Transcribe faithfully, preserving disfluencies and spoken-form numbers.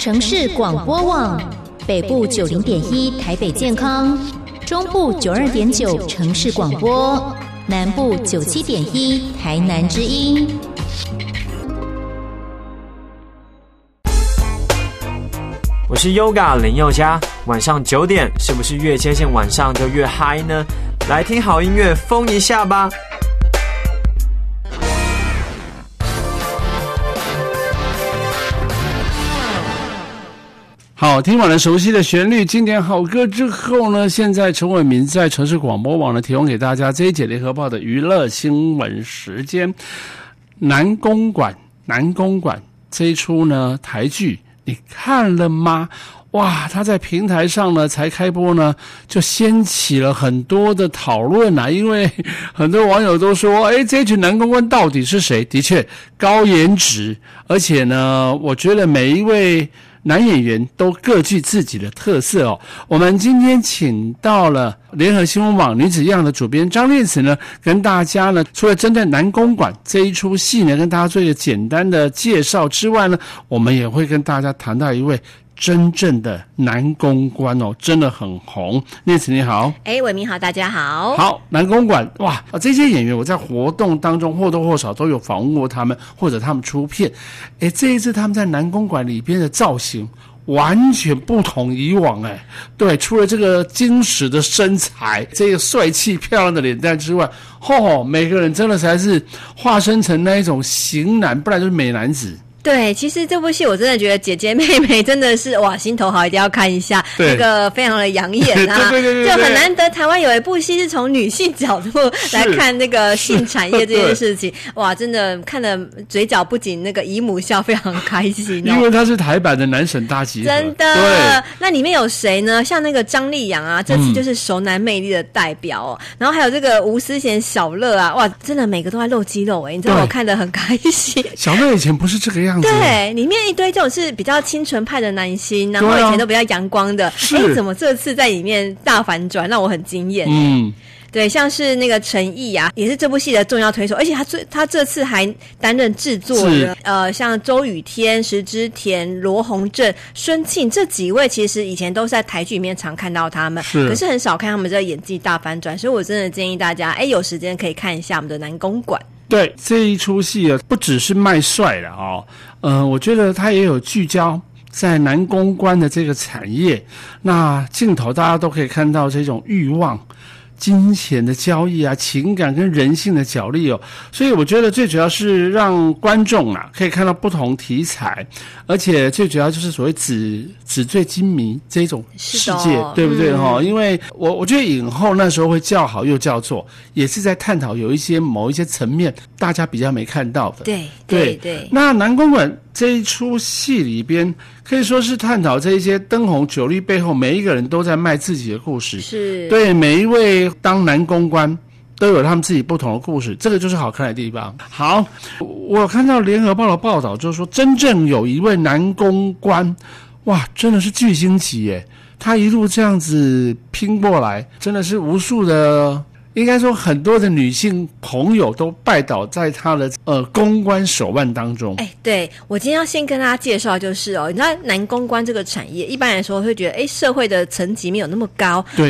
城市广播网，北部九零点一台北健康，中部九二点九城市广播，南部九七点一台南之音。 我是 Yoga 林宥嘉，晚上九点是不是越接近晚上就越嗨呢？来听好音乐疯一下吧。 好，听完了熟悉的旋律、经典好歌之后呢，现在陈伟民在城市广播网呢提供给大家这一节联合报的娱乐新闻时间。南公馆，南公馆这一出呢台剧，你看了吗？哇，他在平台上呢才开播呢，就掀起了很多的讨论啊，因为很多网友都说，诶，这群男公关到底是谁？的确高颜值，而且呢，我觉得每一位男演员都各具自己的特色哦。我们今天请到了联合新闻网女子样的主编张烈慈呢，跟大家呢，除了针对南公馆这一出戏呢，跟大家做一个简单的介绍之外呢，我们也会跟大家谈到一位真正的男公关哦，真的很红。烈慈你好。 哎，伟明好，大家好。 好，南公馆哇，这些演员我在活动当中或多或少都有访问过他们，或者他们出片。哎，这一次他们在南公馆里边的造型完全不同以往哎，对，除了这个精实的身材，这个帅气漂亮的脸蛋之外，吼、哦，每个人真的才是化身成那一种型男，不然就是美男子。 对，其实这部戏我真的觉得姐姐妹妹真的是哇，心头好，一定要看一下，那个非常的养眼啊， 对对对对， 就很难得台湾有一部戏是从女性角度来看那个性产业这件事情，哇，真的看了嘴角不仅那个姨母笑，非常开心、哦， 因为它是台版的男神大集合， 真的。对，那里面有谁呢？像那个张立扬啊，这次就是熟男魅力的代表哦，嗯、然后还有这个吴思贤、小乐啊，哇，真的每个都在露肌肉哎，你知道我看得很开心。 小乐以前不是这个样子。 对，里面一堆这种是比较清纯派的男星，然后以前都比较阳光的，哎、啊，怎么这次在里面大反转，让我很惊艳。嗯，对，像是那个陈毅啊，也是这部戏的重要推手，而且他最他这次还担任制作人，呃，像周雨天、石之田、罗宏正、孙庆这几位，其实以前都是在台剧里面常看到他们，是可是很少看他们这个演技大反转，所以我真的建议大家，哎，有时间可以看一下我们的南公馆。 对，这一出戏啊，不只是卖帅了哦，呃，我觉得他也有聚焦在男公关的这个产业，那镜头大家都可以看到这种欲望、金钱的交易啊，情感跟人性的角力哦，所以我觉得最主要是让观众啊可以看到不同题材，而且最主要就是所谓纸纸醉金迷这种世界，对不对哈、嗯？因为我我觉得影后那时候会叫好又叫座，也是在探讨有一些某一些层面大家比较没看到的。 对对 对, 对。 那南公馆这一出戏里边，可以说是探讨这一些灯红酒绿背后，每一个人都在卖自己的故事。 是。对， 每一位当男公关都有他们自己不同的故事，这个就是好看的地方。好，我看到联合报的报道，就是说真正有一位男公关，哇，真的是巨星级耶！他一路这样子拼过来，真的是无数的。应该说很多的女性朋友都拜倒在她的呃公关手腕当中。 哎，对，我今天要先跟大家介绍就是哦，你知道男公关这个产业，一般来说会觉得哎社会的层级没有那么高， 对，